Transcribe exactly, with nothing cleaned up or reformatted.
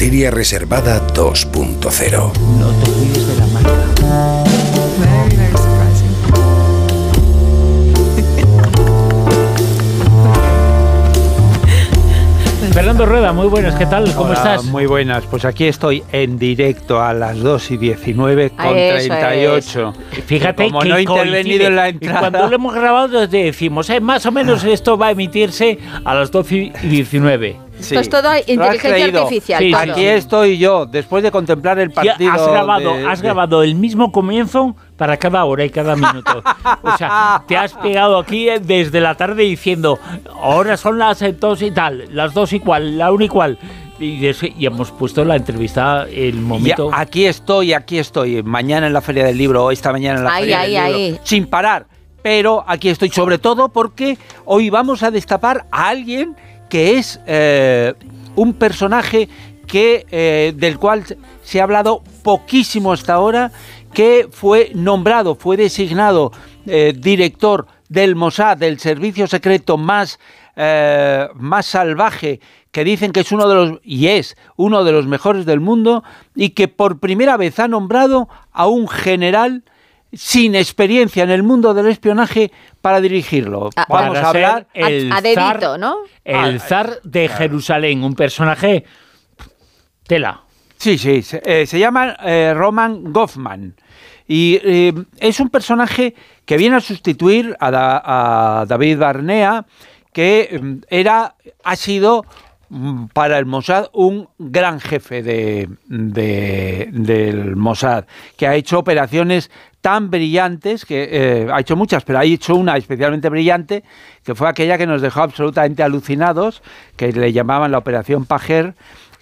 Materia reservada dos punto cero. No te olvides de la marca. Very, very surprising. Fernando Rueda, muy buenas, ¿qué tal? ¿Cómo Hola, estás? Muy buenas, pues aquí estoy en directo a las dos y diecinueve con Eso treinta y ocho. Fíjate como que no he intervenido coincide. en la Y entrada. cuando lo hemos grabado te decimos, eh, más o menos esto va a emitirse a las doce y diecinueve. Esto es todo Lo has inteligencia creído. artificial, Sí, Pablo. Aquí estoy yo, después de contemplar el Ya partido. has grabado, de- has de- grabado el mismo comienzo para cada hora y cada minuto. O sea, te has pegado aquí eh, desde la tarde diciendo, ahora son las eh, dos y tal, las dos y cual, la una y cual. Y, des- y hemos puesto la entrevista, el Ya, momento. aquí estoy, aquí estoy. Mañana en la Feria del Libro, esta mañana en la Ahí, Feria ahí, del Libro. ahí. Sin parar. Pero aquí estoy, sobre todo porque hoy vamos a destapar a alguien que es eh, un personaje que eh, del cual se ha hablado poquísimo hasta ahora, que fue nombrado, fue designado eh, director del Mossad, del servicio secreto más, eh, más salvaje, que dicen que es uno de los, y es uno de los mejores del mundo, y que por primera vez ha nombrado a un general sin experiencia en el mundo del espionaje para dirigirlo. Ah, Vamos Para a ser hablar... el a, a dedito, zar, ¿no? El zar de Jerusalén, un personaje tela. Sí, sí, se, eh, se llama eh, Roman Goffman y eh, es un personaje que viene a sustituir a, Da- a David Barnea, que mm, era, ha sido mm, para el Mossad un gran jefe de, de- del Mossad, que ha hecho operaciones tan brillantes, que eh, ha hecho muchas, pero ha hecho una especialmente brillante, que fue aquella que nos dejó absolutamente alucinados, que le llamaban la Operación Pajer,